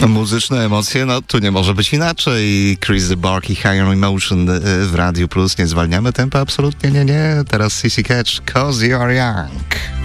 Muzyczne emocje, no tu nie może być inaczej. Chris the Bark i Higher Emotion w Radiu Plus. Nie zwalniamy tempa, absolutnie nie. Teraz CC Catch, 'Cause You're Young.